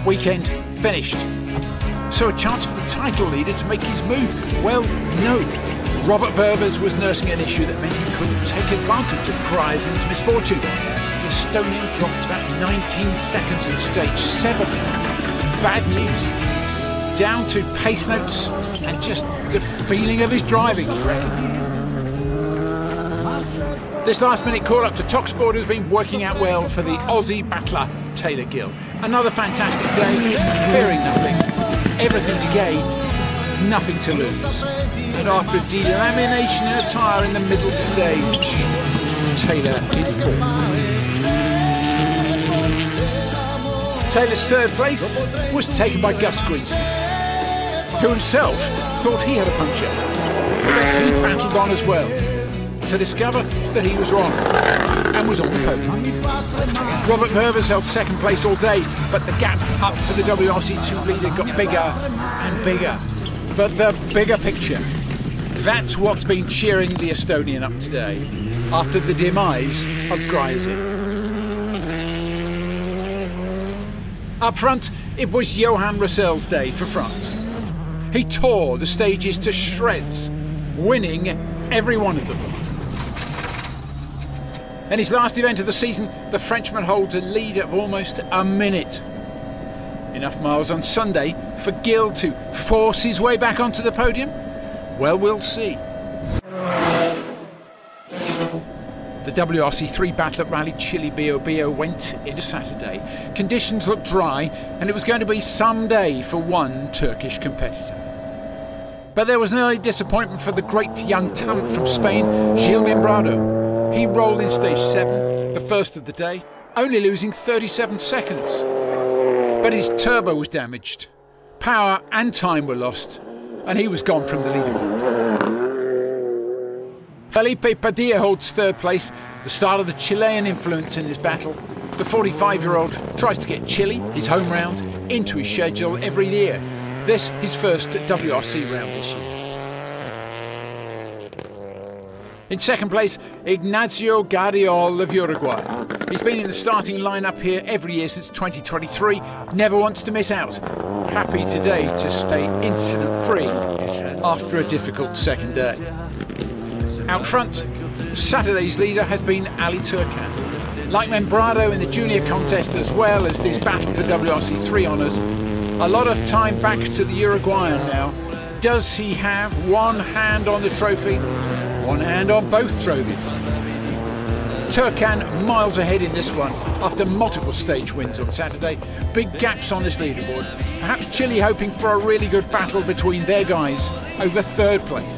weekend finished. So a chance for the title leader to make his move? Well, no. Robert Verbers was nursing an issue that meant he couldn't take advantage of Griersen's misfortune. The Estonian dropped about 19 seconds on stage 7. Bad news. Down to pace notes and just the feeling of his driving, I reckon. This last-minute call-up to Talksport has been working out well for the Aussie battler Taylor Gill. Another fantastic day, fearing nothing, everything to gain, nothing to lose. And after a delamination in a tyre in the middle stage, Taylor in fourth. Taylor's third place was taken by Gus Greason, who himself thought he had a puncture, but he battled on as well, to discover that he was wrong and was on the podium. Robert Verbers held second place all day, but the gap up to the WRC2 leader got bigger and bigger. But the bigger picture, that's what's been cheering the Estonian up today after the demise of Griersen. Up front, it was Johan Rosel's day for France. He tore the stages to shreds, winning every one of them. In his last event of the season, the Frenchman holds a lead of almost a minute. Enough miles on Sunday for Gill to force his way back onto the podium? Well, we'll see. The WRC3 battle at Rally Chile Biobío went into Saturday. Conditions looked dry and it was going to be some day for one Turkish competitor. But there was an early disappointment for the great young talent from Spain, Gil Membrado. He rolled in stage 7, the first of the day, only losing 37 seconds. But his turbo was damaged, power and time were lost, and he was gone from the leaderboard. Felipe Padilla holds third place, the start of the Chilean influence in this battle. The 45-year-old tries to get Chile, his home round, into his schedule every year. This his first WRC round this year. In second place, Ignacio Gariol of Uruguay. He's been in the starting lineup here every year since 2023, never wants to miss out. Happy today to stay incident-free after a difficult second day. Out front, Saturday's leader has been Ali Turcan. Like Membrado in the junior contest as well as this battle for WRC3 honours, a lot of time back to the Uruguayan now. Does he have one hand on the trophy? One hand on both trophies. Turcan miles ahead in this one after multiple stage wins on Saturday. Big gaps on this leaderboard. Perhaps Chile hoping for a really good battle between their guys over third place.